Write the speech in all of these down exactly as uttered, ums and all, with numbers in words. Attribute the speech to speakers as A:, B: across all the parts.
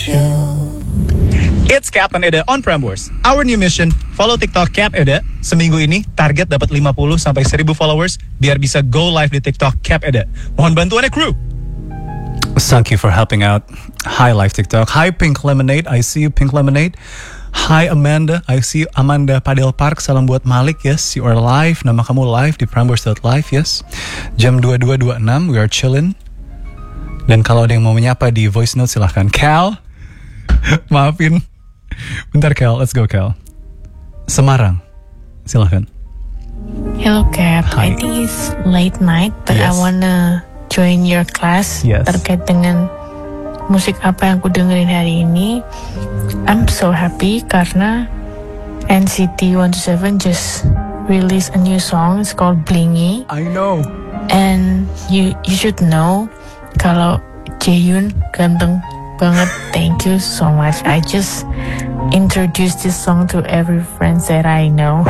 A: It's Captain Eda on Prambors. Our new mission, follow TikTok Cap Eda. Seminggu ini target dapat lima puluh sampai seribu followers biar bisa go live di TikTok Cap Eda. Mohon bantuannya kru.
B: Thank you for helping out. Hi Live TikTok. Hi Pink Lemonade. I see you Pink Lemonade. Hi Amanda. I see you Amanda Padel Park. Salam buat Malik. Yes, you are live. Nama kamu live di Prambors dot live. Yes. Jam dua puluh dua dua puluh enam. We are chillin'. Dan kalau ada yang mau menyapa di voice note silahkan. Cal. Maafin. Bentar Cal, let's go Cal. Semarang, silahkan.
C: Hello Cap,
B: Hi.
C: I think it's late night, but
B: Yes.
C: I wanna join your class
B: Yes.
C: terkait dengan musik apa yang aku dengerin hari ini. I'm so happy karena N C T one two seven just released a new song. It's called Blingy,
B: I know.
C: and you you should know kalau Jaehyun ganteng banget. Thank you so much. I just introduced this song to every friends that I know.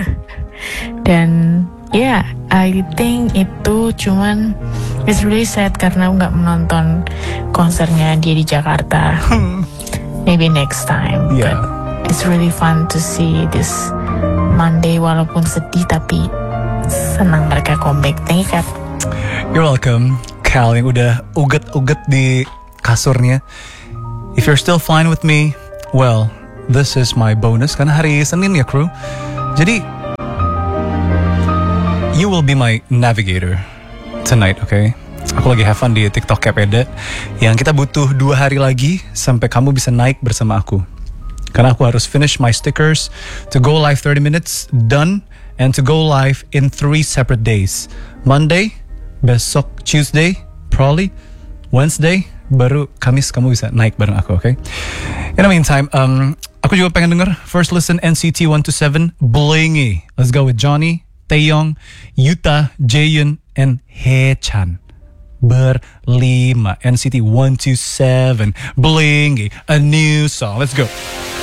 C: Dan ya, yeah, I think itu cuman it's really sad karena aku nggak menonton konsernya dia di Jakarta. Maybe next time.
B: Yeah.
C: But it's really fun to see this Monday walaupun sedih tapi senang mereka comeback. Thank you Kak.
B: You're welcome, Cal yang udah uget-uget di kasurnya. If you're still fine with me, well, this is my bonus karena hari Senin ya kru. Jadi you will be my navigator tonight, okay? Aku lagi have fun di TikTok Cap Eda. Yang kita butuh dua hari lagi sampai kamu bisa naik bersama aku. Karena aku harus finish my stickers to go live thirty minutes done, and to go live in three separate days. Monday, besok Tuesday, probably Wednesday, baru Kamis kamu bisa naik bareng aku, okay? In the meantime, um, aku juga pengen denger First Listen N C T one two seven Blingy. Let's go with Johnny, Taeyong, Yuta, Jaehyun, and Haechan. Berlima. N C T one two seven Blingy, a new song. Let's go.